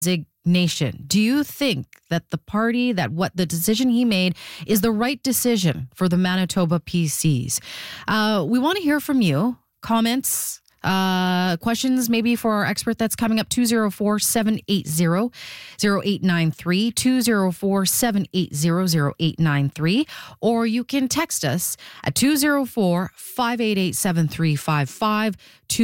resignation. Do you think that the party, that what the decision he made is the right decision for the Manitoba PCs? We want to hear from you. Comments, questions maybe for our expert that's coming up. 204-780-0893, 204-780-0893, or you can text us at 204-588-7355,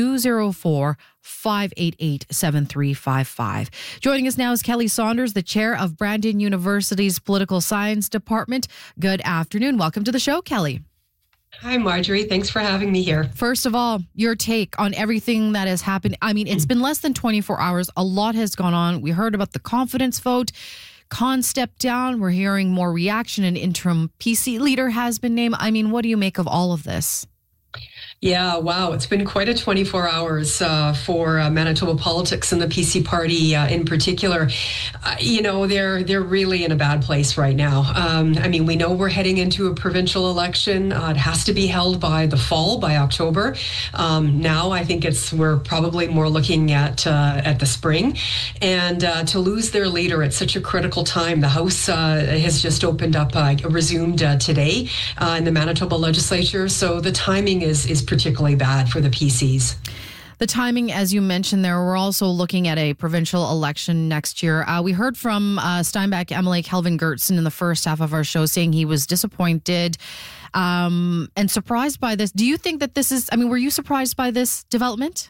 204-588-7355. Joining us now is Kelly Saunders, the chair of Brandon University's Political Science Department. Good afternoon. Welcome to the show, Kelly. Hi, Marjorie. Thanks for having me here. First of all, your take on everything that has happened. I mean, it's been less than 24 hours. A lot has gone on. We heard about the confidence vote. Khan stepped down. We're hearing more reaction. An interim PC leader has been named. I mean, what do you make of all of this? Yeah, wow. It's been quite a 24 hours for Manitoba politics and the PC party in particular. They're really in a bad place right now. I mean, we know we're heading into a provincial election. It has to be held by the fall, by October. Now, I think we're probably more looking at the spring. And to lose their leader at such a critical time, the House has just resumed today in the Manitoba legislature. So the timing is particularly bad for the PCs. The timing, as you mentioned there, we're also looking at a provincial election next year. We heard from Steinbach MLA Kelvin Goertzen in the first half of our show saying he was disappointed and surprised by this. Do you think that were you surprised by this development?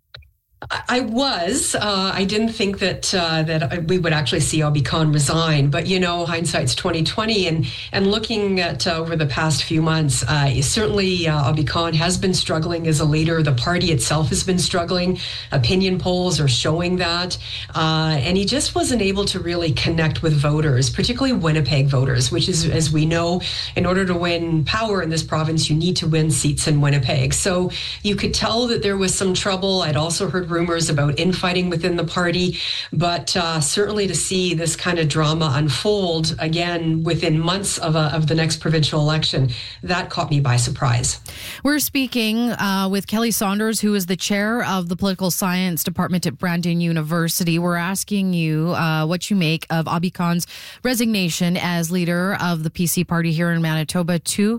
I was. I didn't think that we would actually see Abhi Khan resign, but hindsight's 2020, and looking at over the past few months, certainly Abhi Khan has been struggling as a leader. The party itself has been struggling. Opinion polls are showing that, and he just wasn't able to really connect with voters, particularly Winnipeg voters, which is, as we know, in order to win power in this province, you need to win seats in Winnipeg. So you could tell that there was some trouble. I'd also heard rumors about infighting within the party, but certainly to see this kind of drama unfold again within months of the next provincial election, that caught me by surprise. We're speaking with Kelly Saunders, who is the chair of the Political Science Department at Brandon University. We're asking you what you make of Abhi Khan's resignation as leader of the PC party here in Manitoba.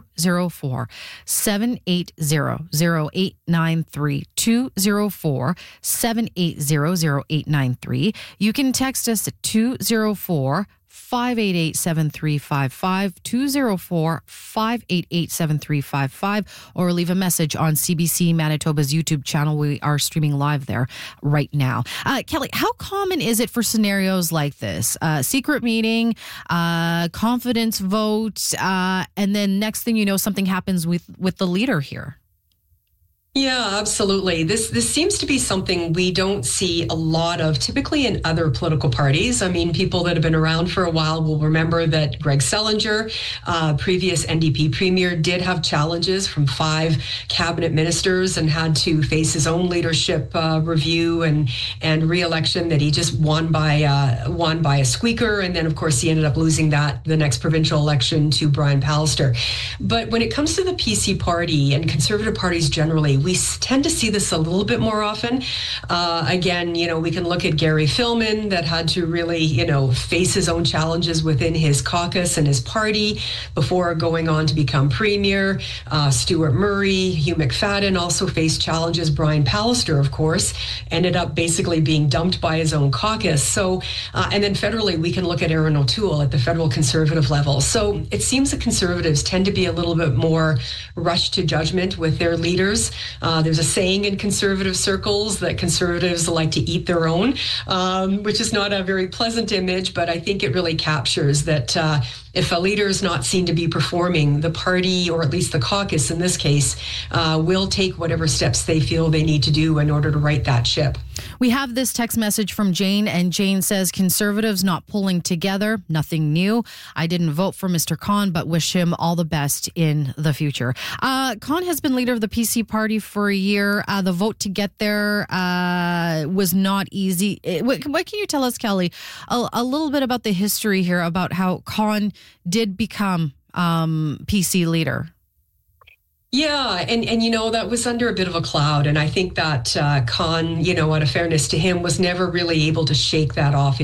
204-780-0893, 204-780-0893. You can text us at 204-588-7355, 204-588-7355, or leave a message on CBC Manitoba's YouTube channel. We are streaming live there right now. Kelly, how common is it for scenarios like this? Secret meeting, confidence vote, and then next thing you know, something happens with the leader here? Yeah, absolutely. This seems to be something we don't see a lot of typically in other political parties. I mean, people that have been around for a while will remember that Greg Selinger, previous NDP premier, did have challenges from 5 cabinet ministers and had to face his own leadership review and re-election that he just won by a squeaker. And then, of course, he ended up losing the next provincial election to Brian Pallister. But when it comes to the PC party and Conservative parties generally, we tend to see this a little bit more often. Again, we can look at Gary Filmon that had to really, face his own challenges within his caucus and his party before going on to become premier. Stuart Murray, Hugh McFadden also faced challenges. Brian Pallister, of course, ended up basically being dumped by his own caucus. So, and then federally, we can look at Erin O'Toole at the federal Conservative level. So it seems that Conservatives tend to be a little bit more rushed to judgment with their leaders. There's a saying in Conservative circles that Conservatives like to eat their own, which is not a very pleasant image, but I think it really captures that if a leader is not seen to be performing, the party, or at least the caucus in this case, will take whatever steps they feel they need to do in order to right that ship. We have this text message from Jane, and Jane says, Conservatives not pulling together, nothing new. I didn't vote for Mr. Khan, but wish him all the best in the future. Khan has been leader of the PC party for a year. The vote to get there was not easy. What can you tell us, Kelly, a little bit about the history here, about how Khan did become PC leader? Yeah, and that was under a bit of a cloud, and I think that Khan, out of fairness to him, was never really able to shake that off